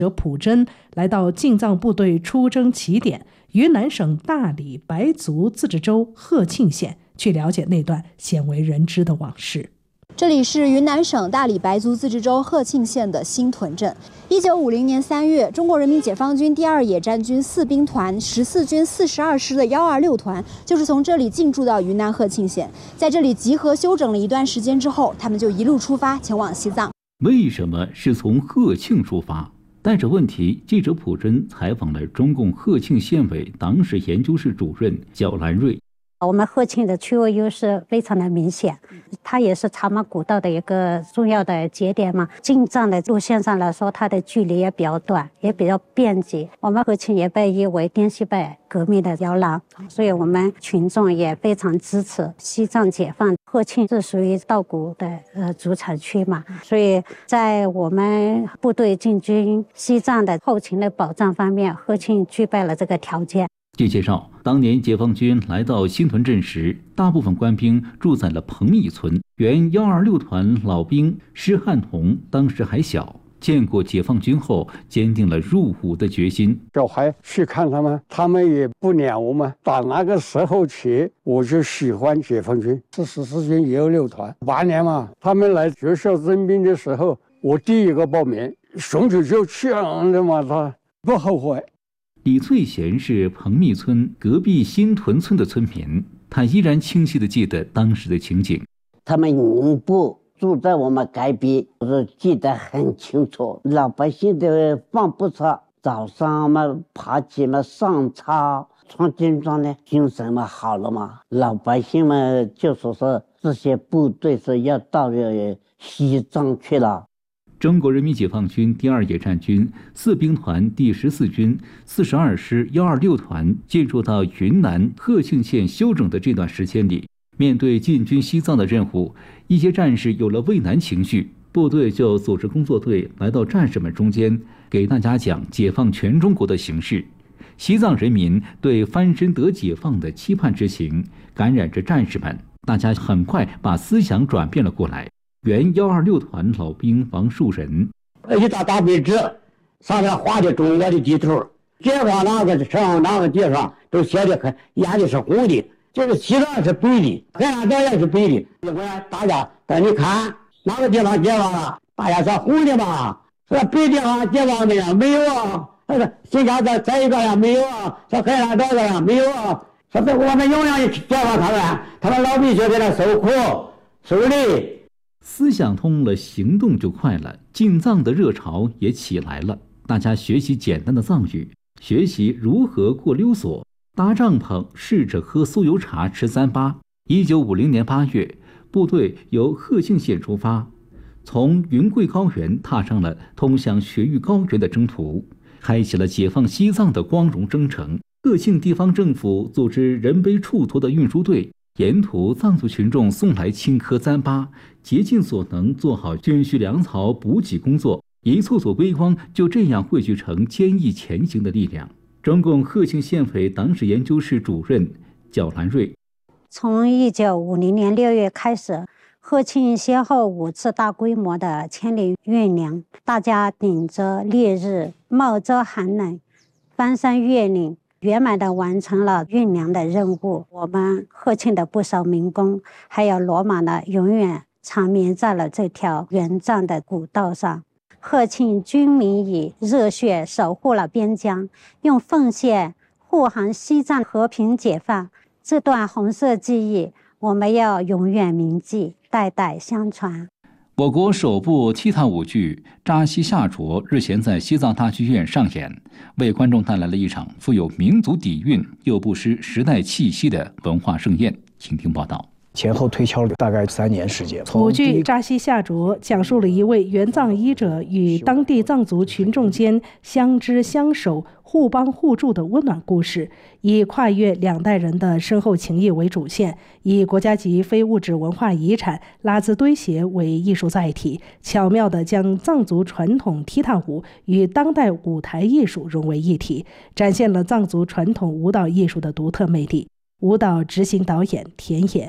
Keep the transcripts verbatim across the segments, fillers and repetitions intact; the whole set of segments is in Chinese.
者朴真来到进藏部队出征起点云南省大理白族自治州鹤庆县，去了解那段鲜为人知的往事。 这里是云南省大理白族自治州鹤庆县的新屯镇。一九五零年三月，中国人民解放军第二野战军四兵团十四军四十二师的幺二六团，就是从这里进驻到云南鹤庆县，在这里集合休整了一段时间之后，他们就一路出发前往西藏。 为什么是从鹤庆出发？带着问题，记者朴真采访了中共鹤庆县委党史研究室主任焦兰瑞。 我们鹤庆的区位优势非常的明显，它也是茶马古道的一个重要的节点嘛。进藏的路线上来说，它的距离也比较短，也比较便捷。我们鹤庆也被誉为滇西北革命的摇篮，所以我们群众也非常支持西藏解放。鹤庆是属于稻谷的呃主产区嘛，所以在我们部队进军西藏的后勤的保障方面，鹤庆具备了这个条件。 据介绍，当年解放军来到新屯镇时，大部分官兵住在了彭密村。原幺二六团老兵施汉同当时还小，见过解放军后，坚定了入伍的决心。 小孩去看他们，他们也不撵我们。打那个时候起，我就喜欢解放军，是十四军一二六团。八年嘛，他们来学校征兵的时候，我第一个报名，雄起就去了嘛，他不后悔。 李翠贤是彭密村隔壁新屯村的村民，他依然清晰地记得当时的情景。 他们不住在我们隔壁，我记得很清楚。老百姓的饭不吃，早上嘛爬起嘛上茶，穿军装呢，精神嘛好了嘛。老百姓们就说是这些部队是要到西藏去了。 中国人民解放军第二野战军四兵团第十四军四十二师幺二六团进入到云南鹤庆县休整的这段时间里，面对进军西藏的任务，一些战士有了畏难情绪，部队就组织工作队来到战士们中间，给大家讲解放全中国的形势。西藏人民对翻身得解放的期盼之情感染着战士们，大家很快把思想转变了过来。原幺二六团老兵王树人， 一大大白纸，上面画的中国的地图，解放那个上那个地方都写的很，颜的是红的，这个西藏是白的，海南岛也是白的。我让大家带你看哪个地方解放了，大家说红的嘛，说白地方解放的呀没有啊，说新疆这这一个呀没有啊，说海南岛的呀没有啊，说我们永远解放他们，他们老百姓在那受苦受累。 思想通了，行动就快了，进藏的热潮也起来了。大家学习简单的藏语，学习如何过溜索、搭帐篷，试着喝酥油茶、吃糌粑。一九五零年八月，部队由鹤庆县出发，从云贵高原踏上了通向雪域高原的征途，开启了解放西藏的光荣征程。鹤庆地方政府组织人背锄头的运输队，沿途藏族群众送来青稞糌粑，竭尽所能做好军需粮草补给工作，一簇簇微光就这样汇聚成坚毅前行的力量。中共鹤庆县委党史研究室主任焦兰瑞， 从一九五零年六月开始，鹤庆先后五次大规模的千里运粮，大家顶着烈日，冒着寒冷，翻山越岭，圆满地完成了运粮的任务。我们鹤庆的不少民工还有骡马呢，永远长眠在了这条援藏的古道上。鹤庆军民以热血守护了边疆，用奉献护航西藏和平解放。这段红色记忆，我们要永远铭记，代代相传。 我国首部踢踏舞剧《扎西夏卓》日前在西藏大剧院上演，为观众带来了一场富有民族底蕴又不失时代气息的文化盛宴。请听报道。 前后推敲了大概三年时间。 舞剧《扎西夏卓》讲述了一位援藏医者与当地藏族群众间相知相守、互帮互助的温暖故事，以跨越两代人的深厚情谊为主线，以国家级非物质文化遗产拉孜堆鞋为艺术载体，巧妙地将藏族传统踢踏舞与当代舞台艺术融为一体，展现了藏族传统舞蹈艺术的独特魅力。舞蹈执行导演田野。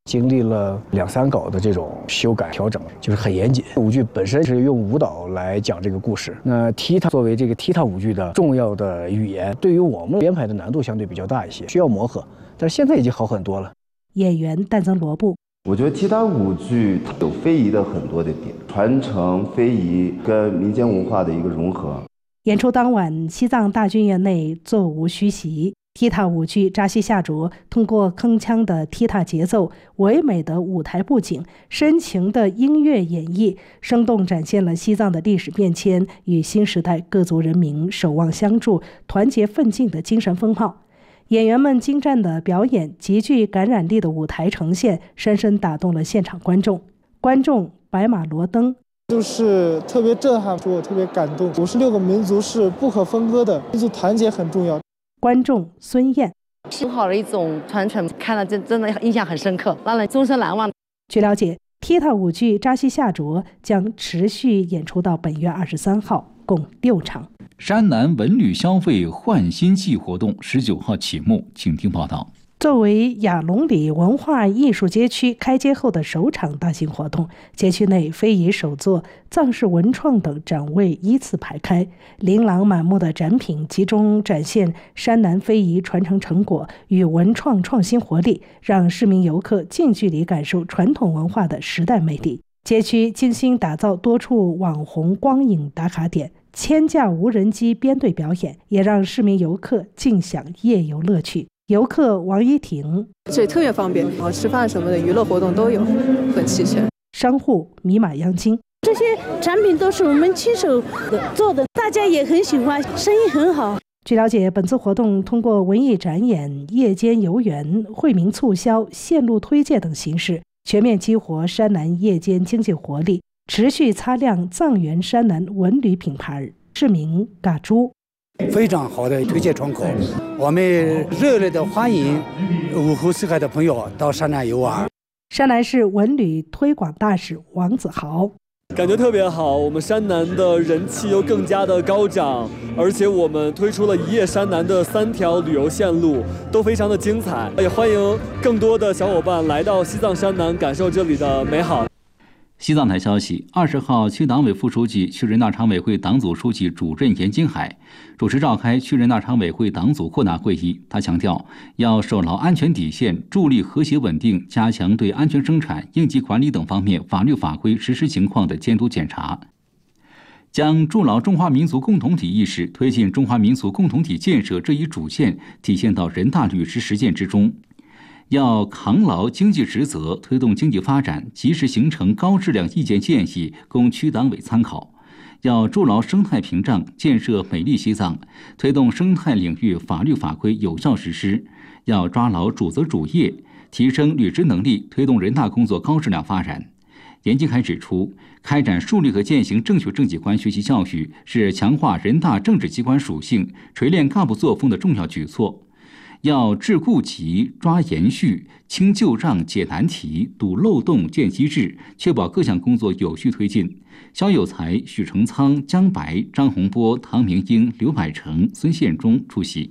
经历了两三稿的这种修改调整，就是很严谨。舞剧本身是用舞蹈来讲这个故事，那踢踏作为这个踢踏舞剧的重要的语言，对于我们编排的难度相对比较大一些，需要磨合。但是现在已经好很多了。 演员诞增罗布。 我觉得踢踏舞剧它有非遗的很多的点，传承非遗跟民间文化的一个融合。 演出当晚，西藏大剧院内座无虚席。踢踏舞剧扎西夏卓通过铿锵的踢踏节奏、唯美的舞台布景、深情的音乐演绎，生动展现了西藏的历史变迁与新时代各族人民守望相助、团结奋进的精神风貌。演员们精湛的表演、极具感染力的舞台呈现，深深打动了现场观众。观众白马罗登。 就是特别震撼，我特别感动。五十六个民族是不可分割的，民族团结很重要。 观众孙燕， 修好了一种传承，看了真真的印象很深刻，让人终身难忘。 据了解，踢踏舞剧扎西夏卓将持续演出到本月二十三号，共六场。 山南文旅消费焕新季活动十九号启幕，请听报道。 作为雅隆里文化艺术街区开街后的首场大型活动，街区内非遗手作、藏式文创等展位依次排开，琳琅满目的展品集中展现山南非遗传承成果与文创创新活力，让市民游客近距离感受传统文化的时代魅力。街区精心打造多处网红光影打卡点，千架无人机编队表演，也让市民游客尽享夜游乐趣。游客王一婷， 这里特别方便，然后吃饭什么的娱乐活动都有，很齐全。 商户米马央金， 这些产品都是我们亲手做的，大家也很喜欢，生意很好。 据了解，本次活动通过文艺展演、夜间游园、惠民促销、线路推介等形式，全面激活山南夜间经济活力，持续擦亮藏原山南文旅品牌。市民嘎猪。 非常好的推介窗口，我们热烈的欢迎五湖四海的朋友到山南游玩。 山南市文旅推广大使王子豪， 感觉特别好，我们山南的人气又更加的高涨，而且我们推出了一夜山南的三条旅游线路，都非常的精彩，也欢迎更多的小伙伴来到西藏山南，感受这里的美好。 西藏台消息，二十号，区党委副书记、区人大常委会党组书记主任严金海主持召开区人大常委会党组扩大会议。他强调，要守牢安全底线，助力和谐稳定，加强对安全生产、应急管理等方面法律法规实施情况的监督检查，将筑牢中华民族共同体意识、推进中华民族共同体建设这一主线体现到人大履职实践之中。要扛牢经济职责，推动经济发展，及时形成高质量意见建议，供区党委参考。要筑牢生态屏障，建设美丽西藏，推动生态领域法律法规有效实施。要抓牢主责主业，提升履职能力，推动人大工作高质量发展。严金海指出，开展树立和践行正确政绩观学习教育是强化人大政治机关属性、锤炼干部作风的重要举措。要治顾急、抓延续、清旧账、解难题、堵漏洞、建机制，确保各项工作有序推进。肖有才、许成仓、江白、张洪波、唐明英、刘百成、孙宪忠出席。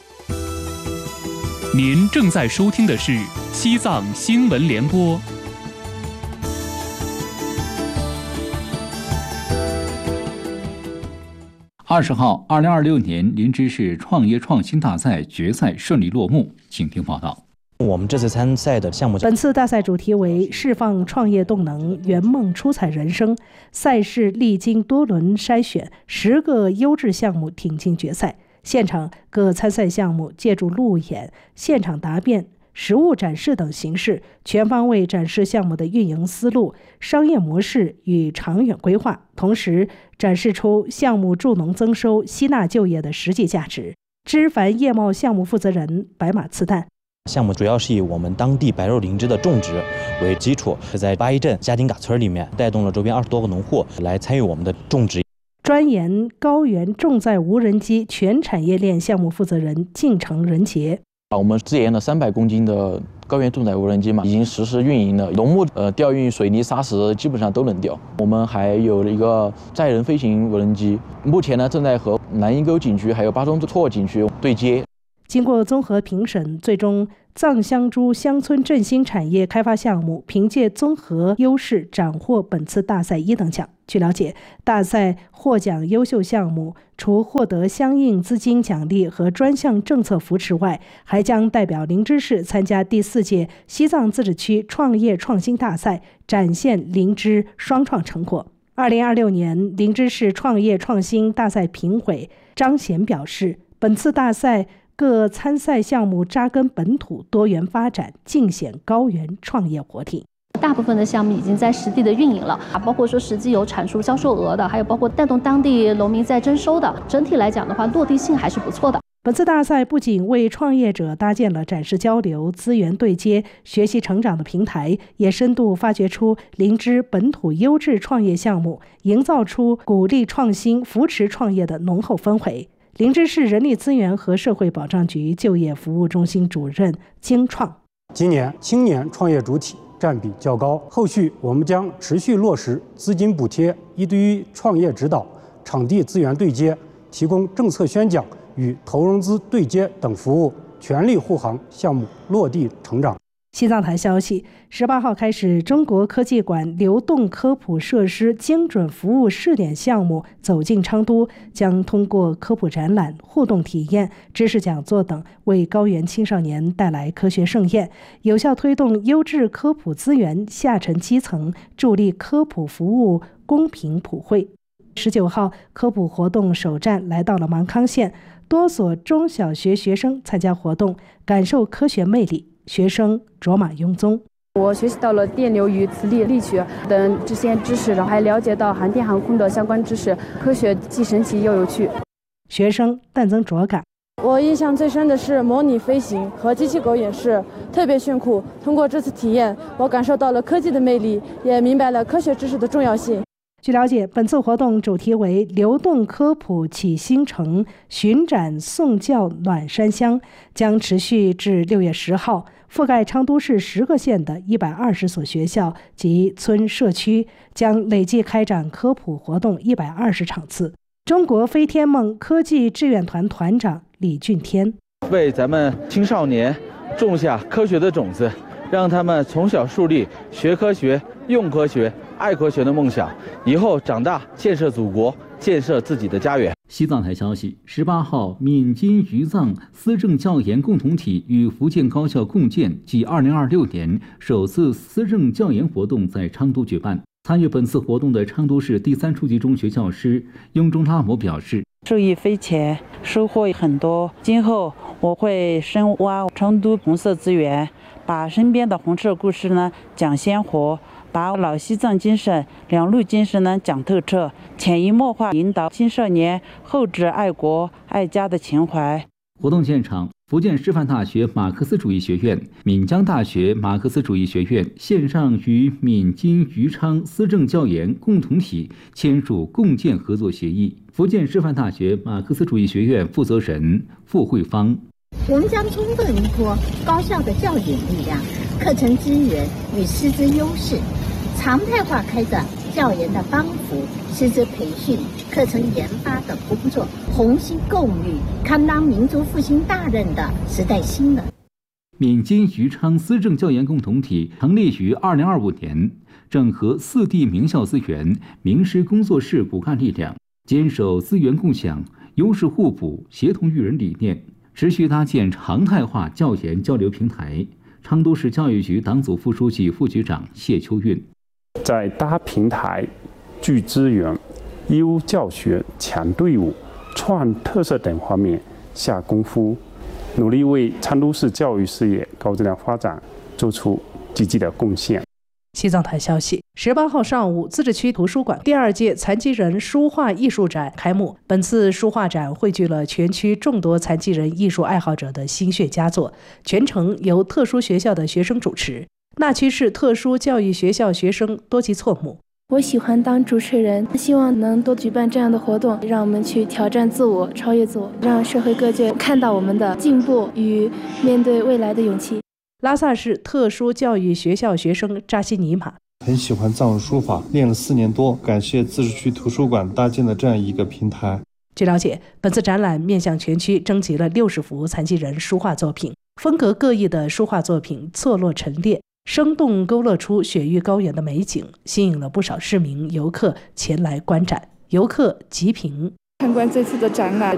您正在收听的是西藏新闻联播。 二十号，二零二六年林芝市创业创新大赛决赛顺利落幕，请听报道。 我们这次参赛的项目， 本次大赛主题为释放创业动能，圆梦出彩人生。赛事历经多轮筛选，十个优质项目挺进决赛。现场各参赛项目借助路演、现场答辩、实物展示等形式，全方位展示项目的运营思路、商业模式与长远规划，同时展示出项目助农增收、吸纳就业的实际价值。枝繁叶茂项目负责人白马刺蛋。 项目主要是以我们当地白肉灵芝的种植为基础，在八一镇嘉丁嘎村里面带动了周边二十多个农户来参与我们的种植。 专研高原重载无人机全产业链项目负责人晋城仁杰。 我们自研的三百公斤的高原重载无人机嘛，已经实施运营了。农牧呃调运水泥沙石基本上都能调。我们还有了一个载人飞行无人机，目前呢正在和南阴沟景区还有巴中措景区对接。 经过综合评审，最终藏香珠乡村振兴产业开发项目凭借综合优势斩获本次大赛一等奖。据了解，大赛获奖优秀项目除获得相应资金奖励和专项政策扶持外，还将代表灵芝市参加第四届西藏自治区创业创新大赛，展现灵芝双创成果。二零二六年灵芝市创业创新大赛评委张贤表示，本次大赛各参赛项目扎根本土，多元发展，尽显高原创业活力。 大部分的项目已经在实地的运营了，包括说实际有产出销售额的，还有包括带动当地农民在征收的。整体来讲的话，落地性还是不错的。 本次大赛不仅为创业者搭建了展示交流、资源对接、学习成长的平台，也深度发掘出灵芝本土优质创业项目，营造出鼓励创新、扶持创业的浓厚氛围。灵芝市人力资源和社会保障局就业服务中心主任金创： 今年青年创业主体占比较高，后续我们将持续落实资金补贴、一对一创业指导、场地资源对接、提供政策宣讲与投融资对接等服务，全力护航项目落地成长。 西藏台消息，十八号开始，中国科技馆流动科普设施精准服务试点项目走进昌都，将通过科普展览、互动体验、知识讲座等，为高原青少年带来科学盛宴，有效推动优质科普资源下沉基层，助力科普服务公平普惠。十九号，科普活动首站来到了芒康县，多所中小学学生参加活动，感受科学魅力。学生卓玛雍宗： 我学习到了电流与磁力力学等这些知识，然后还了解到航天航空的相关知识，科学既神奇又有趣。 学生但增卓感： 我印象最深的是模拟飞行和机器狗演示，特别炫酷。通过这次体验，我感受到了科技的魅力，也明白了科学知识的重要性。 据了解，本次活动主题为流动科普启新城，巡展送教暖山乡，将持续至六月十号，覆盖昌都市十个县的一百二十所学校及村社区，将累计开展科普活动一百二十场次。中国飞天梦科技志愿团团长李俊天： 为咱们青少年种下科学的种子，让他们从小树立学科学、用科学、爱科学的梦想，以后长大建设祖国，建设自己的家园。 西藏台消息，十八号，闽津渝藏思政教研共同体与福建高校共建暨二零二六年首次思政教研活动在昌都举办。参与本次活动的昌都市第三初级中学教师雍中拉姆表示： 受益匪浅，收获很多。今后我会深挖成都红色资源，把身边的红色故事呢讲鲜活，把老西藏精神、两路精神呢讲透彻，潜移默化引导青少年厚植爱国爱家的情怀。 活动现场，福建师范大学马克思主义学院、闽江大学马克思主义学院线上与闽津渝昌思政教研共同体签署共建合作协议。福建师范大学马克思主义学院负责人傅慧芳： 我们将充分依托高校的教研力量、课程资源与师资优势，常态化开展教研的帮扶、师资培训、课程研发等工作，同心共育，堪当民族复兴大任的时代新人。 闽津渝昌思政教研共同体成立于二零二五年，整合四地名校资源、名师工作室骨干力量，坚守资源共享、优势互补、协同育人理念，持续搭建常态化教研交流平台。昌都市教育局党组副书记、副局长谢秋运： 在搭平台、聚资源、优教学、强队伍、创特色等方面下功夫，努力为昌都市教育事业高质量发展做出积极的贡献。 西藏台消息，十八号上午，自治区图书馆第二届残疾人书画艺术展开幕。本次书画展汇聚了全区众多残疾人艺术爱好者的心血佳作，全程由特殊学校的学生主持。那区市特殊教育学校学生多集错目。 我喜欢当主持人，希望能多举办这样的活动，让我们去挑战自我、超越自我，让社会各界看到我们的进步与面对未来的勇气。 拉萨市特殊教育学校学生扎西尼玛： 很喜欢藏文书法，练了四年多，感谢自治区图书馆搭建的这样一个平台。 据了解，本次展览面向全区征集了六十幅残疾人书画作品， 风格各异的书画作品错落陈列，生动勾勒出雪域高原的美景，吸引了不少市民游客前来观展。游客吉平参观这次的展览，